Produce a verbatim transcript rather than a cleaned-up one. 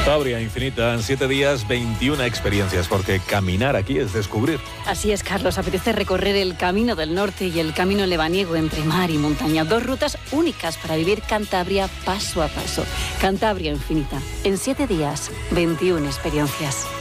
Cantabria Infinita, en siete días, veintiuna experiencias, porque caminar aquí es descubrir. Así es, Carlos, apetece recorrer el Camino del Norte y el Camino Lebaniego entre mar y montaña. Dos rutas únicas para vivir Cantabria paso a paso. Cantabria Infinita, en siete días, veintiuna experiencias.